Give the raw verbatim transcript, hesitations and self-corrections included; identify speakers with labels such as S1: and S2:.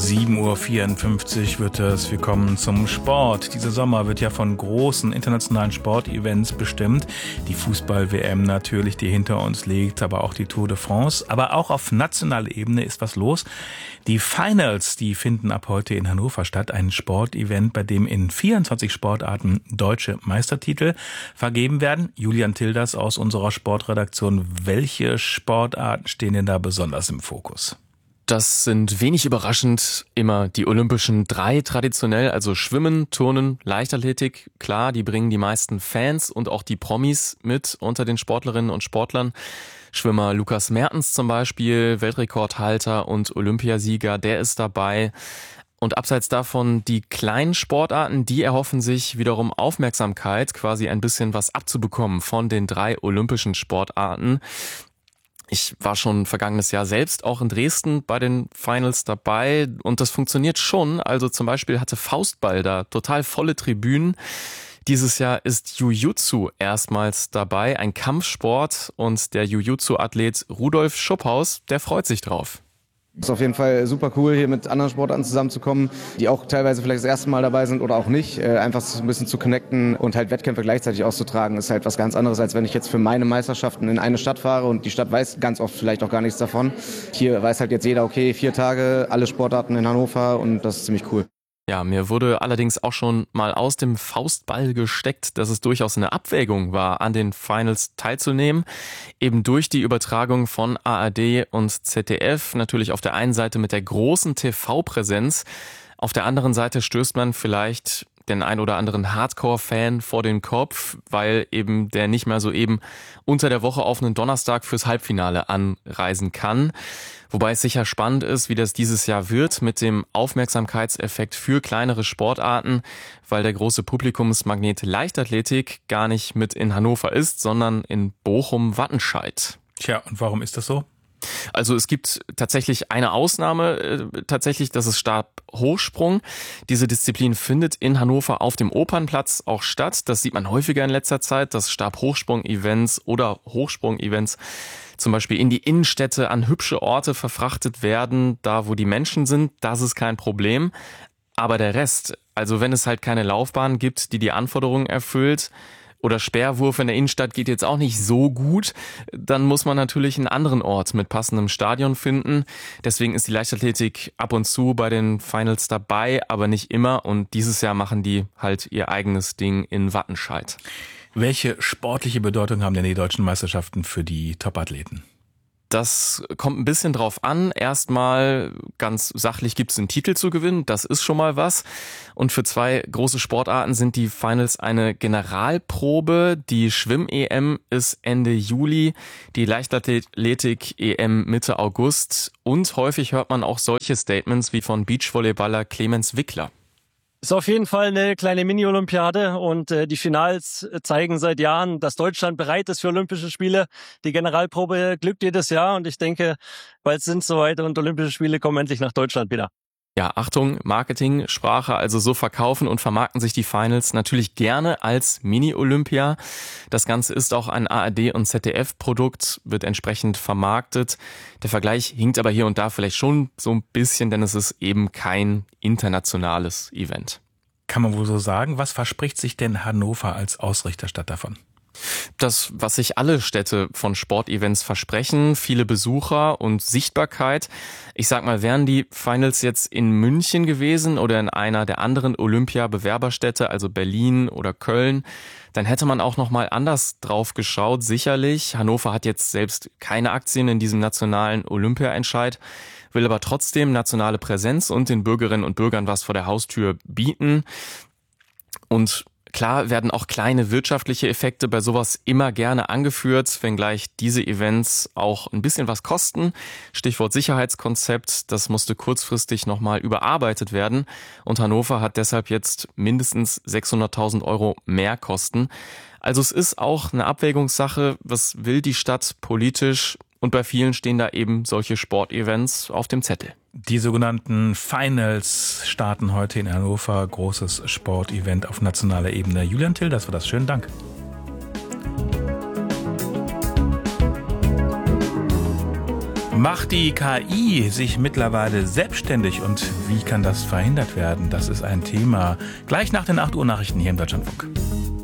S1: sieben Uhr vierundfünfzig wird es. Wir kommen zum Sport. Dieser Sommer wird ja von großen internationalen Sportevents bestimmt. Die Fußball-W M natürlich, die hinter uns liegt, aber auch die Tour de France. Aber auch auf nationaler Ebene ist was los. Die Finals, die finden ab heute in Hannover statt. Ein Sportevent, bei dem in vierundzwanzig Sportarten deutsche Meistertitel vergeben werden. Julian Tilders aus unserer Sportredaktion. Welche Sportarten stehen denn da besonders im Fokus?
S2: Das sind wenig überraschend immer die Olympischen drei traditionell, also Schwimmen, Turnen, Leichtathletik. Klar, die bringen die meisten Fans und auch die Promis mit unter den Sportlerinnen und Sportlern. Schwimmer Lukas Mertens zum Beispiel, Weltrekordhalter und Olympiasieger, der ist dabei. Und abseits davon die kleinen Sportarten, die erhoffen sich wiederum Aufmerksamkeit, quasi ein bisschen was abzubekommen von den drei olympischen Sportarten. Ich war schon vergangenes Jahr selbst auch in Dresden bei den Finals dabei und das funktioniert schon. Also zum Beispiel hatte Faustball da total volle Tribünen. Dieses Jahr ist Jiu-Jitsu erstmals dabei, ein Kampfsport, und der Jiu-Jitsu-Athlet Rudolf Schupphaus, der freut sich drauf.
S3: Es ist auf jeden Fall super cool, hier mit anderen Sportarten zusammenzukommen, die auch teilweise vielleicht das erste Mal dabei sind oder auch nicht. Äh, einfach so ein bisschen zu connecten und halt Wettkämpfe gleichzeitig auszutragen, ist halt was ganz anderes, als wenn ich jetzt für meine Meisterschaften in eine Stadt fahre und die Stadt weiß ganz oft vielleicht auch gar nichts davon. Hier weiß halt jetzt jeder, okay, vier Tage, alle Sportarten in Hannover, und das ist ziemlich cool.
S2: Ja, mir wurde allerdings auch schon mal aus dem Faustball gesteckt, dass es durchaus eine Abwägung war, an den Finals teilzunehmen. Eben durch die Übertragung von A R D und Z D F, natürlich auf der einen Seite mit der großen T V-Präsenz, auf der anderen Seite stößt man vielleicht den ein oder anderen Hardcore-Fan vor den Kopf, weil eben der nicht mehr so eben unter der Woche auf einen Donnerstag fürs Halbfinale anreisen kann. Wobei es sicher spannend ist, wie das dieses Jahr wird mit dem Aufmerksamkeitseffekt für kleinere Sportarten, weil der große Publikumsmagnet Leichtathletik gar nicht mit in Hannover ist, sondern in Bochum-Wattenscheid.
S1: Tja, und warum ist das so?
S2: Also es gibt tatsächlich eine Ausnahme, äh, tatsächlich, das ist Stabhochsprung. Diese Disziplin findet in Hannover auf dem Opernplatz auch statt. Das sieht man häufiger in letzter Zeit, dass Stabhochsprung-Events oder Hochsprung-Events zum Beispiel in die Innenstädte an hübsche Orte verfrachtet werden, da wo die Menschen sind, das ist kein Problem. Aber der Rest, also wenn es halt keine Laufbahn gibt, die die Anforderungen erfüllt, oder Speerwurf in der Innenstadt geht jetzt auch nicht so gut, dann muss man natürlich einen anderen Ort mit passendem Stadion finden. Deswegen ist die Leichtathletik ab und zu bei den Finals dabei, aber nicht immer. Und dieses Jahr machen die halt ihr eigenes Ding in Wattenscheid.
S1: Welche sportliche Bedeutung haben denn die deutschen Meisterschaften für die Top-Athleten?
S2: Das kommt ein bisschen drauf an. Erstmal ganz sachlich gibt es einen Titel zu gewinnen, das ist schon mal was. Und für zwei große Sportarten sind die Finals eine Generalprobe. Die Schwimm-E M ist Ende Juli, die Leichtathletik-E M Mitte August. Und häufig hört man auch solche Statements wie von Beachvolleyballer Clemens Wickler.
S4: Ist auf jeden Fall eine kleine Mini-Olympiade und äh, die Finals zeigen seit Jahren, dass Deutschland bereit ist für Olympische Spiele. Die Generalprobe glückt jedes Jahr und ich denke, bald sind es soweit und Olympische Spiele kommen endlich nach Deutschland wieder.
S2: Ja, Achtung, Marketing, Sprache, also so verkaufen und vermarkten sich die Finals natürlich gerne als Mini-Olympia. Das Ganze ist auch ein A R D- und Z D F-Produkt, wird entsprechend vermarktet. Der Vergleich hinkt aber hier und da vielleicht schon so ein bisschen, denn es ist eben kein internationales Event.
S1: Kann man wohl so sagen. Was verspricht sich denn Hannover als Ausrichterstadt davon?
S2: Das, was sich alle Städte von Sportevents versprechen, viele Besucher und Sichtbarkeit. Ich sag mal, wären die Finals jetzt in München gewesen oder in einer der anderen Olympia-Bewerberstädte, also Berlin oder Köln, dann hätte man auch noch mal anders drauf geschaut, sicherlich. Hannover hat jetzt selbst keine Aktien in diesem nationalen Olympia-Entscheid, will aber trotzdem nationale Präsenz und den Bürgerinnen und Bürgern was vor der Haustür bieten. Und klar werden auch kleine wirtschaftliche Effekte bei sowas immer gerne angeführt, wenngleich diese Events auch ein bisschen was kosten. Stichwort Sicherheitskonzept, das musste kurzfristig nochmal überarbeitet werden und Hannover hat deshalb jetzt mindestens sechshunderttausend Euro mehr Kosten. Also es ist auch eine Abwägungssache, was will die Stadt politisch, und bei vielen stehen da eben solche Sportevents auf dem Zettel.
S1: Die sogenannten Finals starten heute in Hannover. Großes Sportevent auf nationaler Ebene. Julian Till, das war das. Schönen Dank. Macht die K I sich mittlerweile selbstständig und wie kann das verhindert werden? Das ist ein Thema gleich nach den acht Uhr Nachrichten hier im Deutschlandfunk.